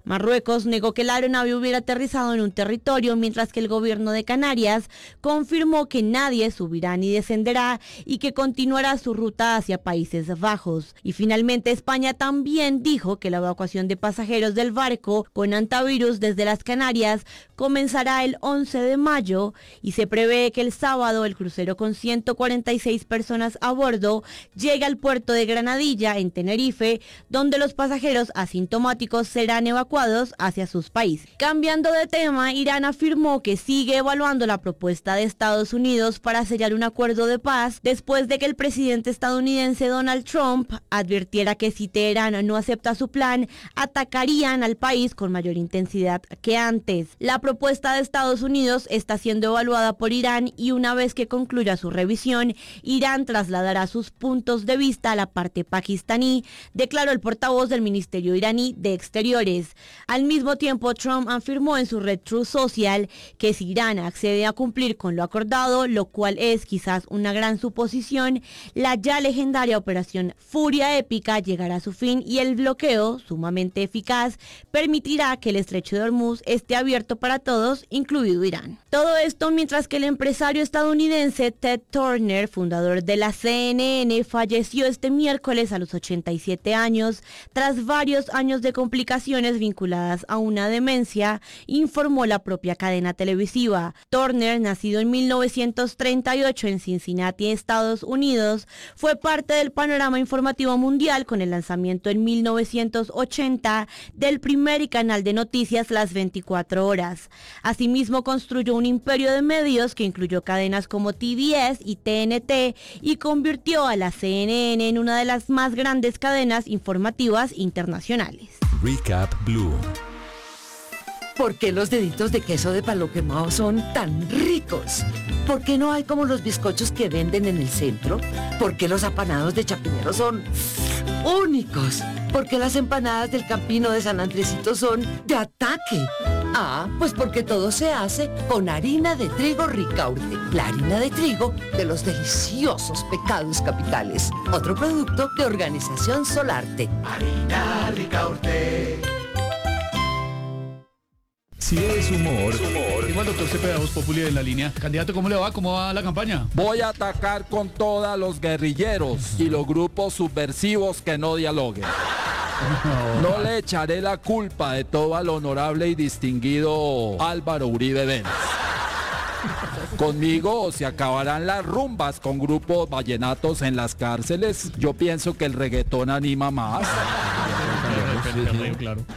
Marruecos negó que la aeronave hubiera aterrizado en un territorio, mientras que el gobierno de Canarias confirmó que nadie subirá ni descenderá y que continuará su ruta hacia Países Bajos. Y finalmente España también dijo que la evacuación de pasajeros del barco con hantavirus desde las Canarias comenzará el 11 de mayo y se prevé que el sábado el crucero con 146 personas a bordo llegue al puerto de Granadilla en Tenerife, donde los pasajeros asintomáticos serán evacuados hacia sus países. Cambiando de tema, Irán afirmó que sigue evaluando la propuesta de Estados Unidos para sellar un acuerdo de paz después de que el presidente estadounidense Donald Trump advirtiera que si Teherán no acepta su plan, atacarían al país con mayor intensidad que antes. La propuesta de Estados Unidos está siendo evaluada por Irán y una vez que concluya su revisión, Irán trasladará sus puntos de vista a la parte pakistaní, declaró el portavoz del Ministerio iraní de Exteriores. Al mismo tiempo, Trump afirmó en su red Truth Social que si Irán accede a cumplir con lo acordado, lo cual es quizás una gran suposición, la ya legendaria operación Furia Épica llegará a su fin y el bloqueo, sumamente eficaz, permitirá que el estrecho de Hormuz esté abierto para todos, incluido Irán. Todo esto mientras que el empresario estadounidense Ted Turner, fundador de la CNN, falleció este miércoles a los 87 años tras varios años de complicaciones vinculadas a una demencia, informó la propia cadena televisiva. Turner, nacido en 1938 en Cincinnati, Estados Unidos, fue parte del panorama informativo mundial con el lanzamiento en 1980 del primer canal de noticias Las 24 horas. Asimismo, construyó un imperio de medios que incluyó cadenas como TBS y TNT y convirtió a la CNN en una de las más grandes cadenas informativas internacionales. Recap Blue. ¿Por qué los deditos de queso de palo quemado son tan ricos? ¿Por qué no hay como los bizcochos que venden en el centro? ¿Por qué los apanados de Chapinero son únicos? ¿Por qué las empanadas del Campino de San Andresito son de ataque? Ah, pues porque todo se hace con harina de trigo Ricaurte, la harina de trigo de los deliciosos pecados capitales. Otro producto de Organización Solarte. Harina Ricaurte. Si es humor. Igual doctor Cepeda, Voz Populi en la línea. Candidato, ¿cómo le va? ¿Cómo va la campaña? Voy a atacar con todos los guerrilleros y los grupos subversivos que no dialoguen. No le echaré la culpa de todo al honorable y distinguido Álvaro Uribe Vélez. Conmigo se acabarán las rumbas con grupos vallenatos en las cárceles. Yo pienso que el reggaetón anima más. Claro.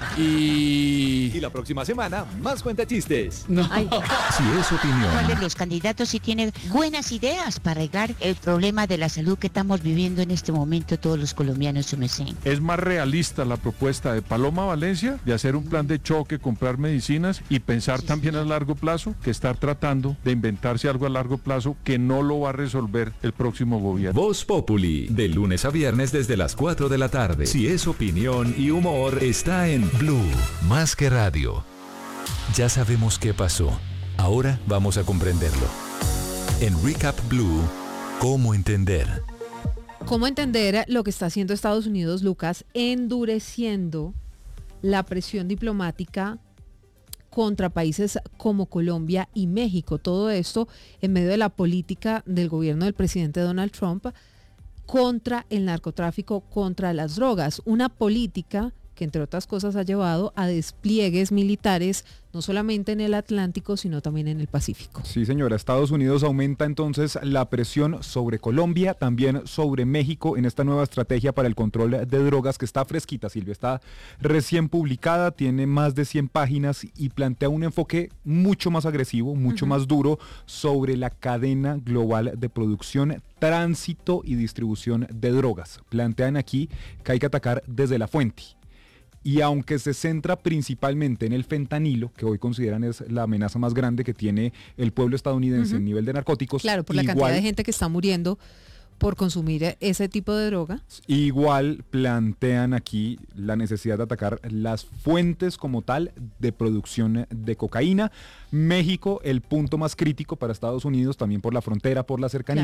Y la próxima semana, más cuentachistes. No. Si es opinión. ¿Cuál de los candidatos sí tiene buenas ideas para arreglar el problema de la salud que estamos viviendo en este momento todos los colombianos, su merced? Es más realista la propuesta de Paloma Valencia de hacer un plan de choque, comprar medicinas y pensar también a largo plazo que estar tratando de inventarse algo a largo plazo que no lo va a resolver el próximo gobierno. Voz Populi, de lunes a viernes desde las 4 de la tarde. Si es opinión y humor, está en Blue, más que radio. Ya sabemos qué pasó. Ahora vamos a comprenderlo. En Recap Blue, ¿cómo entender? ¿Cómo entender lo que está haciendo Estados Unidos, Lucas, endureciendo la presión diplomática contra países como Colombia y México? Todo esto en medio de la política del gobierno del presidente Donald Trump contra el narcotráfico, contra las drogas. Una política que, entre otras cosas, ha llevado a despliegues militares no solamente en el Atlántico, sino también en el Pacífico. Sí, señora. Estados Unidos aumenta entonces la presión sobre Colombia, también sobre México, en esta nueva estrategia para el control de drogas que está fresquita, Silvia. Está recién publicada, tiene más de 100 páginas y plantea un enfoque mucho más agresivo, mucho más duro sobre la cadena global de producción, tránsito y distribución de drogas. Plantean aquí que hay que atacar desde la fuente. Y aunque se centra principalmente en el fentanilo, que hoy consideran es la amenaza más grande que tiene el pueblo estadounidense en nivel de narcóticos. Claro, por la cantidad de gente que está muriendo por consumir ese tipo de droga. Igual plantean aquí la necesidad de atacar las fuentes como tal de producción de cocaína. México, el punto más crítico para Estados Unidos, también por la frontera, por la cercanía. Claro.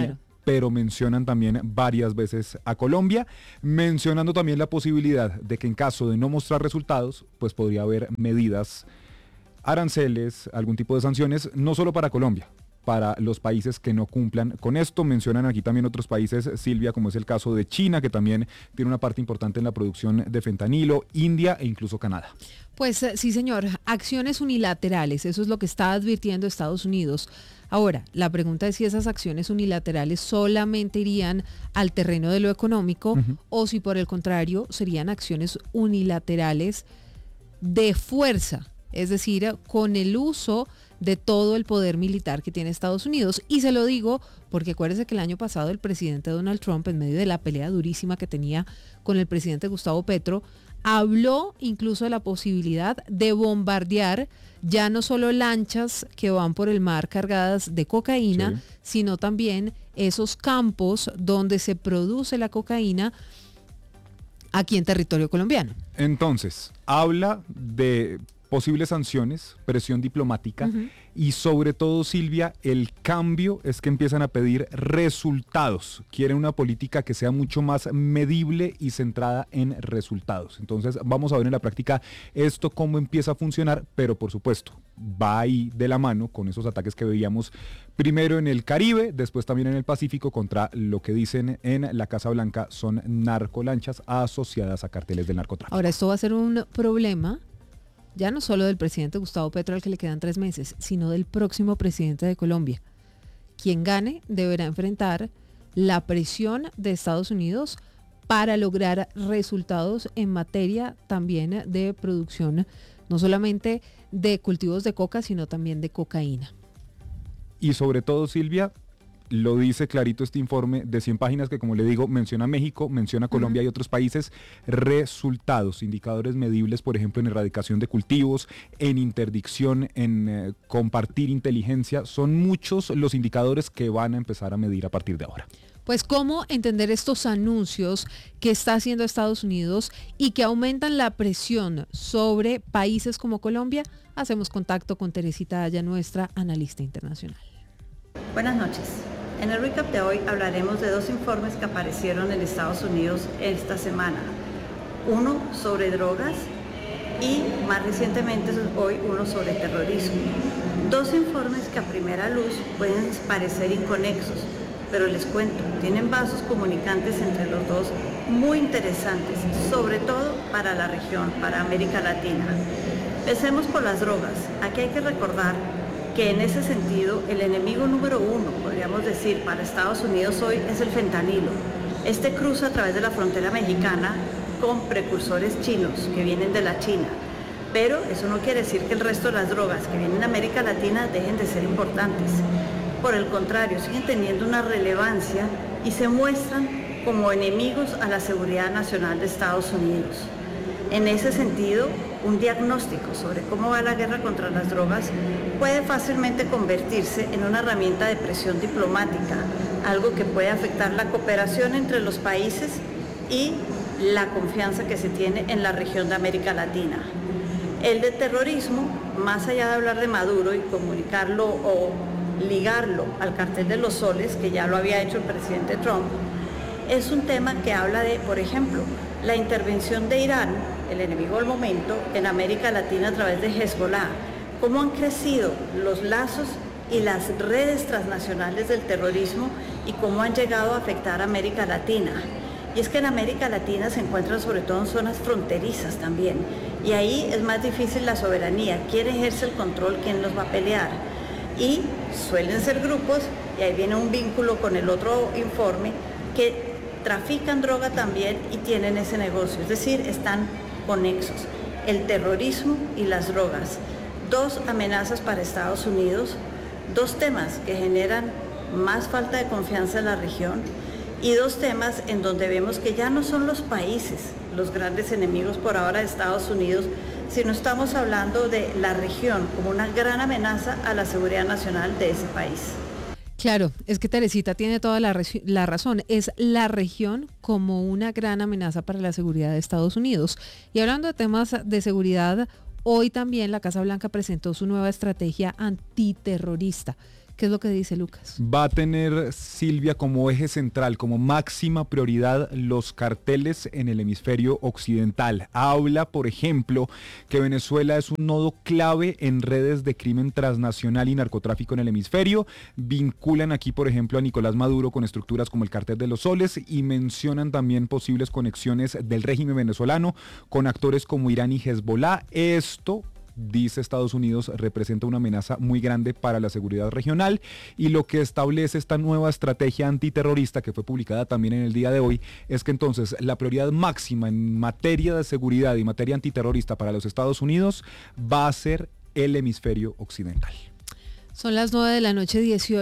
pero mencionan también varias veces a Colombia, mencionando también la posibilidad de que en caso de no mostrar resultados, pues podría haber medidas, aranceles, algún tipo de sanciones, no solo para Colombia, para los países que no cumplan con esto. Mencionan aquí también otros países, Silvia, como es el caso de China, que también tiene una parte importante en la producción de fentanilo, India e incluso Canadá. Pues sí, señor, acciones unilaterales, eso es lo que está advirtiendo Estados Unidos. Ahora, la pregunta es si esas acciones unilaterales solamente irían al terreno de lo económico o si por el contrario serían acciones unilaterales de fuerza, es decir, con el uso de todo el poder militar que tiene Estados Unidos. Y se lo digo porque acuérdese que el año pasado el presidente Donald Trump, en medio de la pelea durísima que tenía con el presidente Gustavo Petro, habló incluso de la posibilidad de bombardear ya no solo lanchas que van por el mar cargadas de cocaína, sino también esos campos donde se produce la cocaína aquí en territorio colombiano. Entonces, habla de posibles sanciones, presión diplomática y sobre todo, Silvia, el cambio es que empiezan a pedir resultados. Quieren una política que sea mucho más medible y centrada en resultados. Entonces vamos a ver en la práctica esto cómo empieza a funcionar, pero por supuesto va ahí de la mano con esos ataques que veíamos primero en el Caribe, después también en el Pacífico contra lo que dicen en la Casa Blanca son narcolanchas asociadas a carteles del narcotráfico. Ahora, esto va a ser un problema ya no solo del presidente Gustavo Petro, al que le quedan 3 meses, sino del próximo presidente de Colombia. Quien gane deberá enfrentar la presión de Estados Unidos para lograr resultados en materia también de producción, no solamente de cultivos de coca, sino también de cocaína. Y sobre todo, Silvia, lo dice clarito este informe de 100 páginas que, como le digo, menciona México, menciona Colombia y otros países, resultados, indicadores medibles, por ejemplo, en erradicación de cultivos, en interdicción, en compartir inteligencia. Son muchos los indicadores que van a empezar a medir a partir de ahora. Pues cómo entender estos anuncios que está haciendo Estados Unidos y que aumentan la presión sobre países como Colombia. Hacemos contacto con Teresita Aya, nuestra analista internacional. Buenas noches. En el recap de hoy hablaremos de 2 informes que aparecieron en Estados Unidos esta semana. Uno sobre drogas y más recientemente hoy uno sobre terrorismo. 2 informes que a primera luz pueden parecer inconexos, pero les cuento, tienen vasos comunicantes entre los dos muy interesantes, sobre todo para la región, para América Latina. Empecemos por las drogas. Aquí hay que recordar que en ese sentido el enemigo número 1, podríamos decir, para Estados Unidos hoy es el fentanilo. Este cruza a través de la frontera mexicana con precursores chinos que vienen de la China. Pero eso no quiere decir que el resto de las drogas que vienen de América Latina dejen de ser importantes. Por el contrario, siguen teniendo una relevancia y se muestran como enemigos a la seguridad nacional de Estados Unidos. En ese sentido, un diagnóstico sobre cómo va la guerra contra las drogas puede fácilmente convertirse en una herramienta de presión diplomática, algo que puede afectar la cooperación entre los países y la confianza que se tiene en la región de América Latina. El de terrorismo, más allá de hablar de Maduro y comunicarlo o ligarlo al cartel de los soles, que ya lo había hecho el presidente Trump, es un tema que habla de, por ejemplo, la intervención de Irán, el enemigo del momento, en América Latina a través de Hezbollah, cómo han crecido los lazos y las redes transnacionales del terrorismo y cómo han llegado a afectar a América Latina. Y es que en América Latina se encuentran sobre todo en zonas fronterizas también, y ahí es más difícil la soberanía, quién ejerce el control, quién los va a pelear. Y suelen ser grupos, y ahí viene un vínculo con el otro informe, que trafican droga también y tienen ese negocio, es decir, están conexos. El terrorismo y las drogas, 2 amenazas para Estados Unidos, 2 temas que generan más falta de confianza en la región y 2 temas en donde vemos que ya no son los países los grandes enemigos por ahora de Estados Unidos, sino estamos hablando de la región como una gran amenaza a la seguridad nacional de ese país. Claro, es que Teresita tiene toda la razón. Es la región como una gran amenaza para la seguridad de Estados Unidos. Y hablando de temas de seguridad, hoy también la Casa Blanca presentó su nueva estrategia antiterrorista, ¿Qué es lo que dice Lucas? Va a tener, Silvia, como eje central, como máxima prioridad, los carteles en el hemisferio occidental. Habla, por ejemplo, que Venezuela es un nodo clave en redes de crimen transnacional y narcotráfico en el hemisferio. Vinculan aquí, por ejemplo, a Nicolás Maduro con estructuras como el Cartel de los Soles y mencionan también posibles conexiones del régimen venezolano con actores como Irán y Hezbollah. Esto, dice Estados Unidos, representa una amenaza muy grande para la seguridad regional, y lo que establece esta nueva estrategia antiterrorista, que fue publicada también en el día de hoy, es que entonces la prioridad máxima en materia de seguridad y materia antiterrorista para los Estados Unidos va a ser el hemisferio occidental. Son las 9:18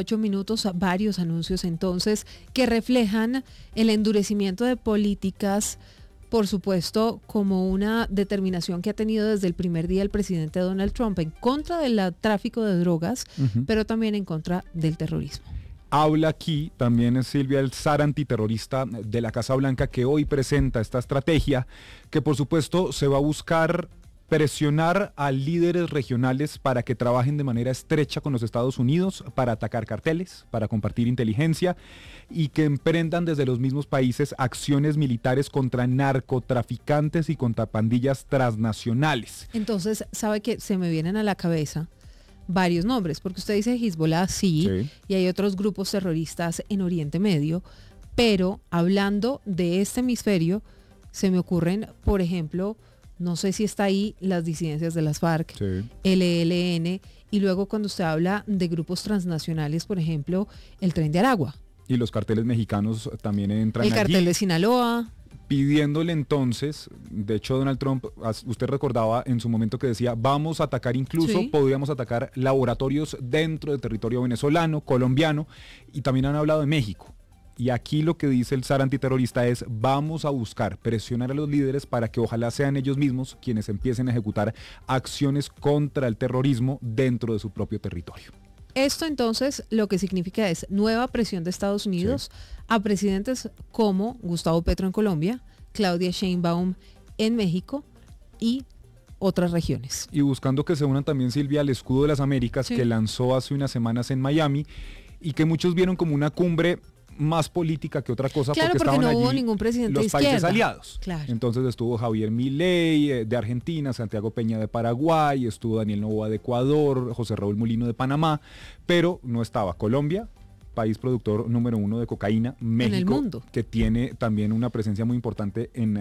p.m, varios anuncios entonces que reflejan el endurecimiento de políticas, por supuesto, como una determinación que ha tenido desde el primer día el presidente Donald Trump en contra del tráfico de drogas, pero también en contra del terrorismo. Habla aquí también, Silvia, el zar antiterrorista de la Casa Blanca, que hoy presenta esta estrategia que, por supuesto, se va a buscar presionar a líderes regionales para que trabajen de manera estrecha con los Estados Unidos para atacar carteles, para compartir inteligencia y que emprendan desde los mismos países acciones militares contra narcotraficantes y contra pandillas transnacionales. Entonces, sabe que se me vienen a la cabeza varios nombres, porque usted dice Hezbollah, sí, y hay otros grupos terroristas en Oriente Medio, pero hablando de este hemisferio, se me ocurren, por ejemplo, no sé si está ahí las disidencias de las FARC, el ELN, y luego cuando usted habla de grupos transnacionales, por ejemplo, el Tren de Aragua. Y los carteles mexicanos también entran allí. El cartel de Sinaloa. Pidiéndole entonces, de hecho Donald Trump, usted recordaba en su momento que decía, vamos a atacar incluso, podríamos atacar laboratorios dentro del territorio venezolano, colombiano, y también han hablado de México. Y aquí lo que dice el zar antiterrorista es, vamos a buscar presionar a los líderes para que ojalá sean ellos mismos quienes empiecen a ejecutar acciones contra el terrorismo dentro de su propio territorio. Esto entonces lo que significa es nueva presión de Estados Unidos a presidentes como Gustavo Petro en Colombia, Claudia Sheinbaum en México y otras regiones. Y buscando que se unan también, Silvia, al escudo de las Américas que lanzó hace unas semanas en Miami y que muchos vieron como una cumbre más política que otra cosa, claro, porque estaban no hubo ningún presidente los de izquierda. Países aliados. Claro. Entonces estuvo Javier Milei de Argentina, Santiago Peña de Paraguay, estuvo Daniel Noboa de Ecuador, José Raúl Mulino de Panamá, pero no estaba Colombia, país productor número 1 de cocaína, México, en el mundo, que tiene también una presencia muy importante en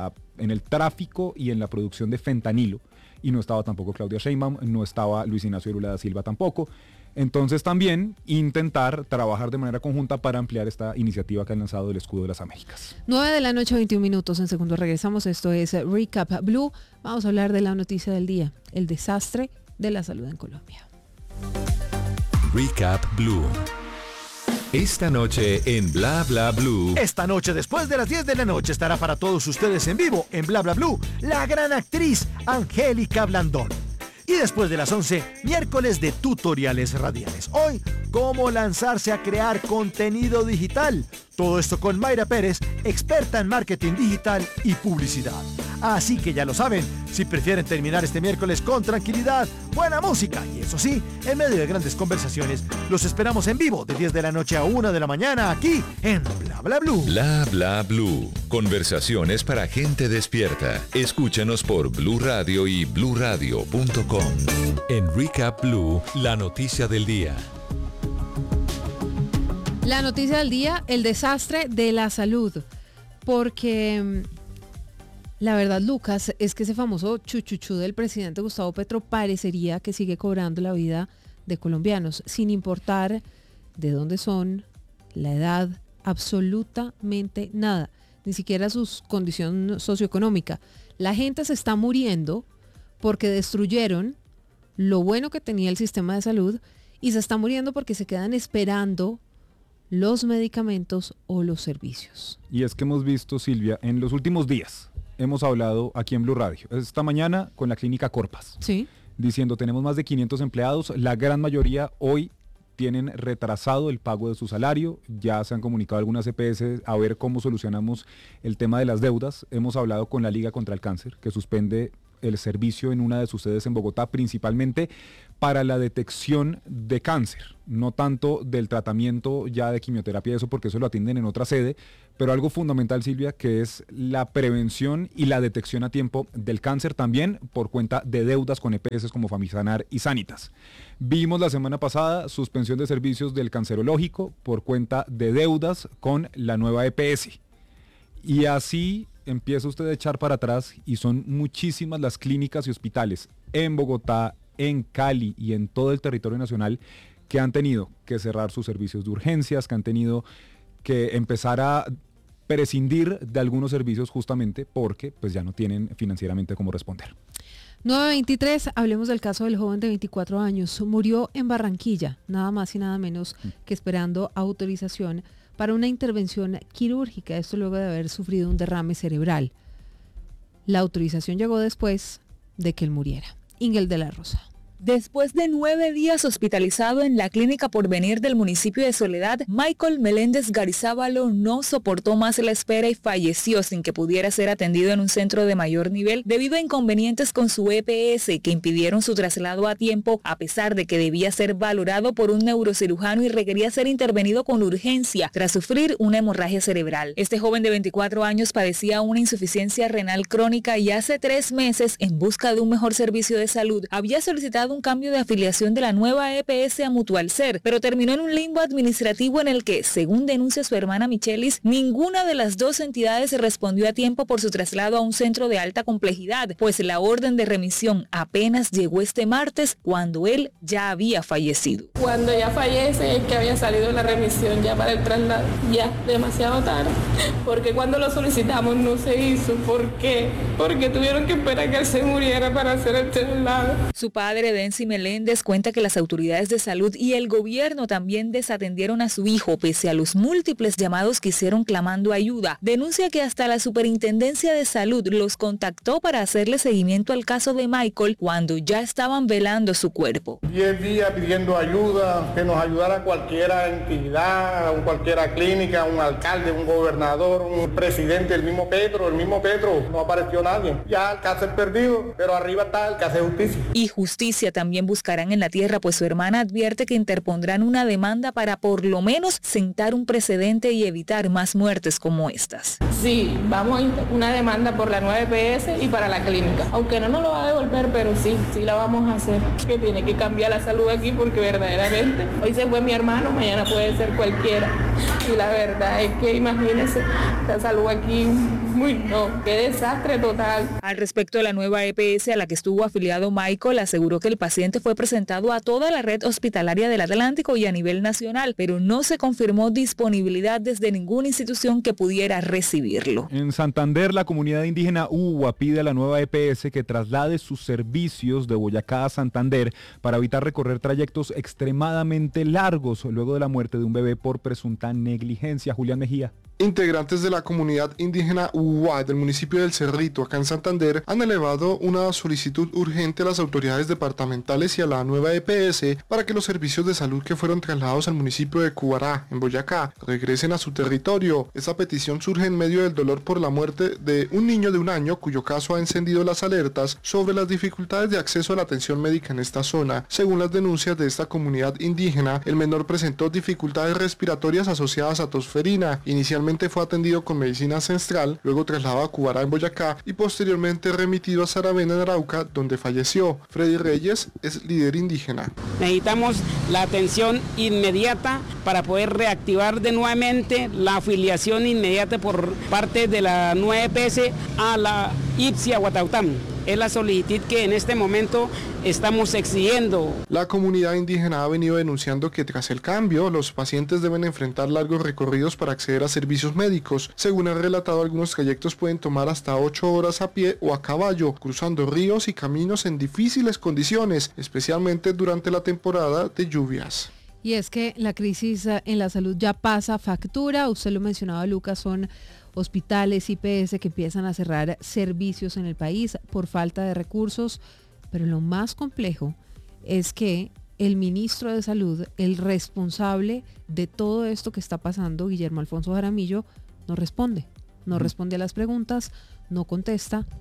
el tráfico y en la producción de fentanilo, y no estaba tampoco Claudia Sheinbaum, no estaba Luis Ignacio Lula da Silva tampoco. Entonces también intentar trabajar de manera conjunta para ampliar esta iniciativa que han lanzado el Escudo de las Américas. 9:21 p.m, en segundos regresamos. Esto es Recap Blue. Vamos a hablar de la noticia del día, el desastre de la salud en Colombia. Recap Blue. Esta noche en Bla Bla Blue. Esta noche después de las 10 de la noche estará para todos ustedes en vivo en Bla Bla Blue la gran actriz Angélica Blandón. Y después de las 11, miércoles de tutoriales radiales. Hoy, cómo lanzarse a crear contenido digital. Todo esto con Mayra Pérez, experta en marketing digital y publicidad. Así que ya lo saben, si prefieren terminar este miércoles con tranquilidad, buena música y eso sí, en medio de grandes conversaciones, los esperamos en vivo de 10 de la noche a 1 de la mañana aquí en Bla Bla Blue. Bla Bla Blue. Conversaciones para gente despierta. Escúchanos por Blue Radio y bluradio.com. En Recap Blue, la noticia del día. La noticia del día, el desastre de la salud. Porque la verdad, Lucas, es que ese famoso chuchuchú del presidente Gustavo Petro parecería que sigue cobrando la vida de colombianos, sin importar de dónde son, la edad, absolutamente nada, ni siquiera su condición socioeconómica. La gente se está muriendo porque destruyeron lo bueno que tenía el sistema de salud y se está muriendo porque se quedan esperando los medicamentos o los servicios. Y es que hemos visto, Silvia, en los últimos días, hemos hablado aquí en Blue Radio, esta mañana con la clínica Corpas, diciendo tenemos más de 500 empleados, la gran mayoría hoy tienen retrasado el pago de su salario, ya se han comunicado algunas EPS a ver cómo solucionamos el tema de las deudas, hemos hablado con la Liga contra el Cáncer, que suspende el servicio en una de sus sedes en Bogotá, principalmente para la detección de cáncer, no tanto del tratamiento ya de quimioterapia y eso, porque eso lo atienden en otra sede, pero algo fundamental, Silvia, que es la prevención y la detección a tiempo del cáncer, también por cuenta de deudas con EPS como Famisanar y Sanitas. Vimos la semana pasada suspensión de servicios del cancerológico por cuenta de deudas con la nueva EPS. Y así empieza usted a echar para atrás y son muchísimas las clínicas y hospitales en Bogotá, en Cali y en todo el territorio nacional que han tenido que cerrar sus servicios de urgencias, que han tenido que empezar a prescindir de algunos servicios justamente porque pues ya no tienen financieramente cómo responder. 9:23, hablemos del caso del joven de 24 años. Murió en Barranquilla, nada más y nada menos que esperando autorización para una intervención quirúrgica, esto luego de haber sufrido un derrame cerebral. La autorización llegó después de que él muriera. Ingel de la Rosa. Después de 9 días hospitalizado en la clínica Porvenir del municipio de Soledad, Michael Meléndez Garizábalo no soportó más la espera y falleció sin que pudiera ser atendido en un centro de mayor nivel debido a inconvenientes con su EPS que impidieron su traslado a tiempo, a pesar de que debía ser valorado por un neurocirujano y requería ser intervenido con urgencia tras sufrir una hemorragia cerebral. Este joven de 24 años padecía una insuficiencia renal crónica y hace 3 meses, en busca de un mejor servicio de salud, había solicitado un cambio de afiliación de la nueva EPS a Mutualser, pero terminó en un limbo administrativo en el que, según denuncia su hermana Michelis, ninguna de las dos entidades respondió a tiempo por su traslado a un centro de alta complejidad, pues la orden de remisión apenas llegó este martes cuando él ya había fallecido. Cuando ya fallece es que había salido la remisión ya para el traslado, ya demasiado tarde, porque cuando lo solicitamos no se hizo. ¿Por qué? Porque tuvieron que esperar que él se muriera para hacer el traslado. Su padre, Densi Meléndez, cuenta que las autoridades de salud y el gobierno también desatendieron a su hijo pese a los múltiples llamados que hicieron clamando ayuda. Denuncia que hasta la Superintendencia de Salud los contactó para hacerle seguimiento al caso de Michael cuando ya estaban velando su cuerpo. 10 días pidiendo ayuda, que nos ayudara cualquiera entidad, cualquiera clínica, un alcalde, un gobernador, un presidente, el mismo Petro, no apareció nadie. Ya el caso es perdido, pero arriba está el que hace justicia. Y justicia también buscarán en la tierra, pues su hermana advierte que interpondrán una demanda para por lo menos sentar un precedente y evitar más muertes como estas. Sí, vamos a una demanda por la nueva EPS y para la clínica. Aunque no nos lo va a devolver, pero sí la vamos a hacer. Que tiene que cambiar la salud aquí porque verdaderamente hoy se fue mi hermano, mañana puede ser cualquiera. Y la verdad es que imagínense, la salud aquí, qué desastre total. Al respecto de la nueva EPS a la que estuvo afiliado Michael, aseguró que el paciente fue presentado a toda la red hospitalaria del Atlántico y a nivel nacional, pero no se confirmó disponibilidad desde ninguna institución que pudiera recibirlo. En Santander, la comunidad indígena Uwa pide a la nueva EPS que traslade sus servicios de Boyacá a Santander para evitar recorrer trayectos extremadamente largos luego de la muerte de un bebé por presunta negligencia. Julián Mejía. Integrantes de la comunidad indígena Uwa del municipio del Cerrito, acá en Santander, han elevado una solicitud urgente a las autoridades departamentales y a la nueva EPS para que los servicios de salud que fueron trasladados al municipio de Cubará, en Boyacá, regresen a su territorio. Esta petición surge en medio del dolor por la muerte de un niño de 1 año, cuyo caso ha encendido las alertas sobre las dificultades de acceso a la atención médica en esta zona. Según las denuncias de esta comunidad indígena, el menor presentó dificultades respiratorias asociadas a tosferina. Inicialmente fue atendido con medicina ancestral, luego trasladado a Cubará en Boyacá y posteriormente remitido a Saravena en Arauca, donde falleció. Freddy Reyes es líder indígena. Necesitamos la atención inmediata para poder reactivar de nuevamente la afiliación inmediata por parte de la nueva EPS a la IPSI Guatautam. Es la solicitud que en este momento estamos exigiendo. La comunidad indígena ha venido denunciando que tras el cambio, los pacientes deben enfrentar largos recorridos para acceder a servicios médicos. Según han relatado, algunos trayectos pueden tomar hasta 8 horas a pie o a caballo, cruzando ríos y caminos en difíciles condiciones, especialmente durante la temporada de lluvias. Y es que la crisis en la salud ya pasa factura, usted lo mencionaba, Lucas, son hospitales, IPS que empiezan a cerrar servicios en el país por falta de recursos, pero lo más complejo es que el ministro de Salud, el responsable de todo esto que está pasando, Guillermo Alfonso Jaramillo, no responde a las preguntas, no contesta,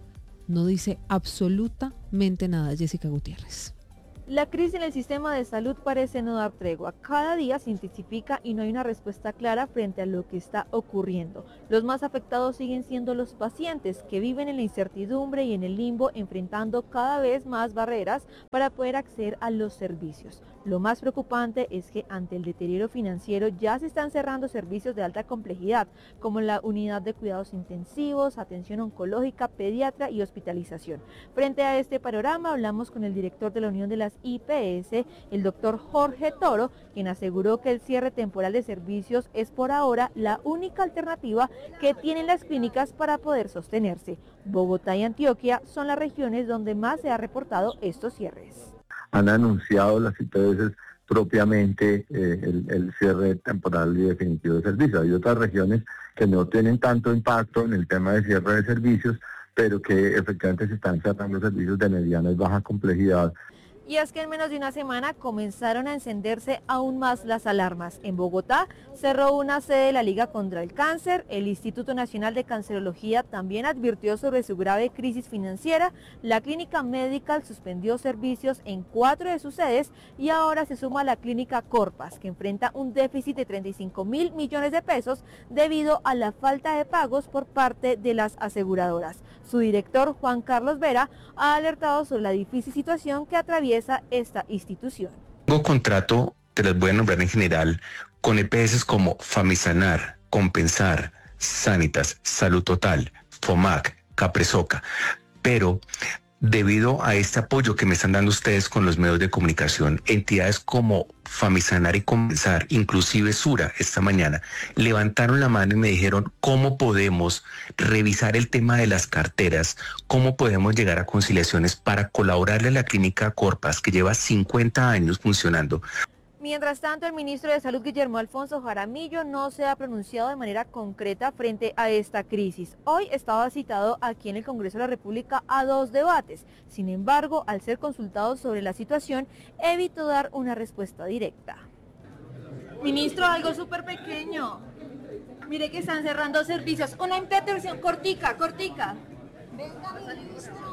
no dice absolutamente nada. Jessica Gutiérrez. La crisis en el sistema de salud parece no dar tregua. Cada día se intensifica y no hay una respuesta clara frente a lo que está ocurriendo. Los más afectados siguen siendo los pacientes, que viven en la incertidumbre y en el limbo, enfrentando cada vez más barreras para poder acceder a los servicios. Lo más preocupante es que ante el deterioro financiero ya se están cerrando servicios de alta complejidad, como la unidad de cuidados intensivos, atención oncológica, pediatra y hospitalización. Frente a este panorama, hablamos con el director de la Unión de las IPS, el doctor Jorge Toro, quien aseguró que el cierre temporal de servicios es por ahora la única alternativa que tienen las clínicas para poder sostenerse. Bogotá y Antioquia son las regiones donde más se ha reportado estos cierres. Han anunciado las IPS propiamente el cierre temporal y definitivo de servicios. Hay otras regiones que no tienen tanto impacto en el tema de cierre de servicios, pero que efectivamente se están cerrando servicios de mediana y baja complejidad. Y es que en menos de una semana comenzaron a encenderse aún más las alarmas. En Bogotá cerró una sede de la Liga contra el Cáncer, el Instituto Nacional de Cancerología también advirtió sobre su grave crisis financiera, la Clínica Medical suspendió servicios en 4 de sus sedes y ahora se suma la Clínica Corpas, que enfrenta un déficit de 35.000 millones de pesos debido a la falta de pagos por parte de las aseguradoras. Su director, Juan Carlos Vera, ha alertado sobre la difícil situación que atraviesa esta institución. Tengo contrato, te las voy a nombrar en general, con EPS como Famisanar, Compensar, Sanitas, Salud Total, FOMAC, Capresoca, pero debido a este apoyo que me están dando ustedes con los medios de comunicación, entidades como Famisanar y Compensar, inclusive Sura, esta mañana, levantaron la mano y me dijeron cómo podemos revisar el tema de las carteras, cómo podemos llegar a conciliaciones para colaborarle a la Clínica Corpas, que lleva 50 años funcionando. Mientras tanto, el ministro de Salud, Guillermo Alfonso Jaramillo, no se ha pronunciado de manera concreta frente a esta crisis. Hoy estaba citado aquí en el Congreso de la República a 2 debates. Sin embargo, al ser consultado sobre la situación, evitó dar una respuesta directa. Ministro, algo súper pequeño. Mire que están cerrando servicios. Una intervención cortica. Venga, ministro.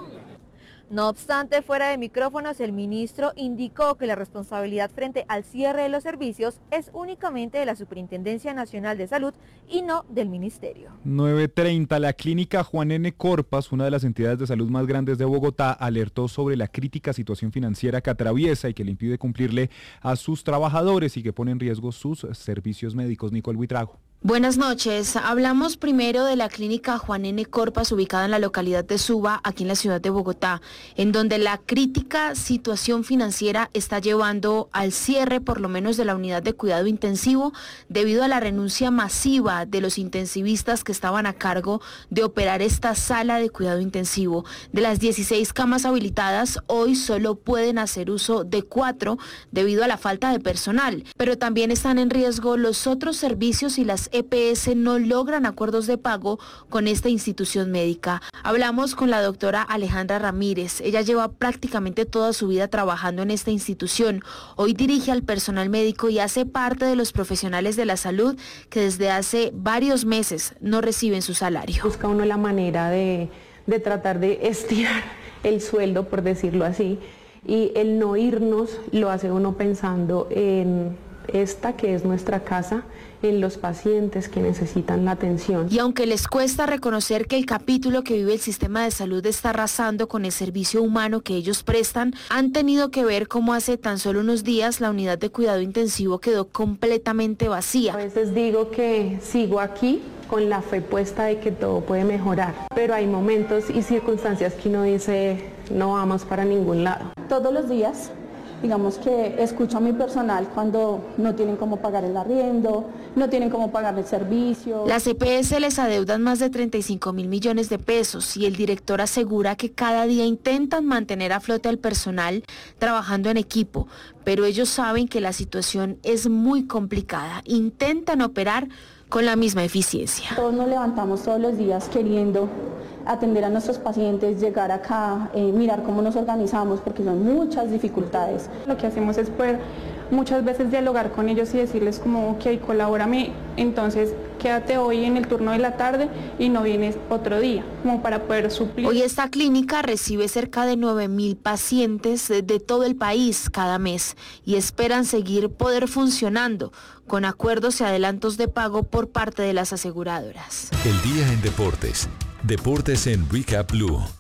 No obstante, fuera de micrófonos, el ministro indicó que la responsabilidad frente al cierre de los servicios es únicamente de la Superintendencia Nacional de Salud y no del ministerio. 9:30, la clínica Juan N. Corpas, una de las entidades de salud más grandes de Bogotá, alertó sobre la crítica situación financiera que atraviesa y que le impide cumplirle a sus trabajadores y que pone en riesgo sus servicios médicos. Nicole Buitrago. Buenas noches. Hablamos primero de la clínica Juan N. Corpas, ubicada en la localidad de Suba, aquí en la ciudad de Bogotá, en donde la crítica situación financiera está llevando al cierre por lo menos de la unidad de cuidado intensivo debido a la renuncia masiva de los intensivistas que estaban a cargo de operar esta sala de cuidado intensivo. De las 16 camas habilitadas, hoy solo pueden hacer uso de 4 debido a la falta de personal, pero también están en riesgo los otros servicios y las EPS no logran acuerdos de pago con esta institución médica. Hablamos con la doctora Alejandra Ramírez. Ella lleva prácticamente toda su vida trabajando en esta institución. Hoy dirige al personal médico y hace parte de los profesionales de la salud que desde hace varios meses no reciben su salario. Busca uno la manera de tratar de estirar el sueldo, por decirlo así, y el no irnos lo hace uno pensando en esta que es nuestra casa, en los pacientes que necesitan la atención. Y aunque les cuesta reconocer que el capítulo que vive el sistema de salud está arrasando con el servicio humano que ellos prestan, han tenido que ver cómo hace tan solo unos días la unidad de cuidado intensivo quedó completamente vacía. A veces digo que sigo aquí con la fe puesta de que todo puede mejorar, pero hay momentos y circunstancias que uno dice no vamos para ningún lado. Todos los días, digamos que escucho a mi personal cuando no tienen cómo pagar el arriendo, no tienen cómo pagar el servicio. Las EPS les adeudan más de 35.000 millones de pesos y el director asegura que cada día intentan mantener a flote al personal trabajando en equipo, pero ellos saben que la situación es muy complicada. Intentan operar con la misma eficiencia. Todos nos levantamos todos los días queriendo atender a nuestros pacientes, llegar acá, mirar cómo nos organizamos, porque son muchas dificultades. Lo que hacemos es poder muchas veces dialogar con ellos y decirles como, ok, colabórame, entonces quédate hoy en el turno de la tarde y no vienes otro día, como para poder suplir. Hoy esta clínica recibe cerca de 9.000 pacientes de todo el país cada mes y esperan seguir poder funcionando con acuerdos y adelantos de pago por parte de las aseguradoras. El día en deportes. Deportes en Recap Blue.